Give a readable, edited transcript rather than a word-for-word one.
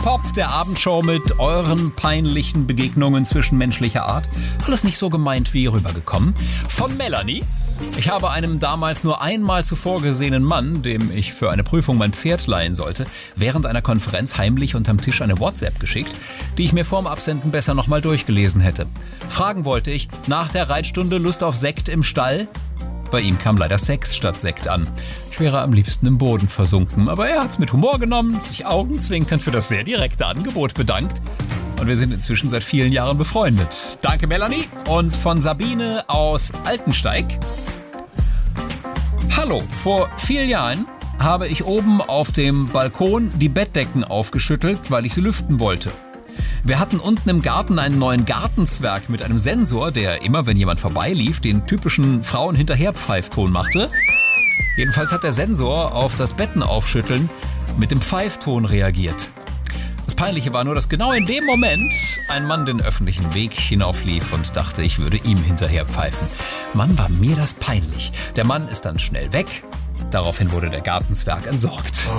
Pop, der Abendshow mit euren peinlichen Begegnungen zwischenmenschlicher Art. Alles nicht so gemeint wie rübergekommen. Von Melanie. Ich habe einem damals nur einmal zuvor gesehenen Mann, dem ich für eine Prüfung mein Pferd leihen sollte, während einer Konferenz heimlich unterm Tisch eine WhatsApp geschickt, die ich mir vorm Absenden besser nochmal durchgelesen hätte. Fragen wollte ich, nach der Reitstunde Lust auf Sekt im Stall? Bei ihm kam leider Sex statt Sekt an. Ich wäre am liebsten im Boden versunken, aber er hat's mit Humor genommen, sich augenzwinkernd für das sehr direkte Angebot bedankt. Und wir sind inzwischen seit vielen Jahren befreundet. Danke, Melanie. Und von Sabine aus Altensteig. Hallo, vor vielen Jahren habe ich oben auf dem Balkon die Bettdecken aufgeschüttelt, weil ich sie lüften wollte. Wir hatten unten im Garten einen neuen Gartenzwerg mit einem Sensor, der immer, wenn jemand vorbeilief, den typischen Frauen-Hinterher-Pfeifton machte. Jedenfalls hat der Sensor auf das Betten aufschütteln mit dem Pfeifton reagiert. Das Peinliche war nur, dass genau in dem Moment ein Mann den öffentlichen Weg hinauflief und dachte, ich würde ihm hinterher pfeifen. Mann, war mir das peinlich. Der Mann ist dann schnell weg. Daraufhin wurde der Gartenzwerg entsorgt.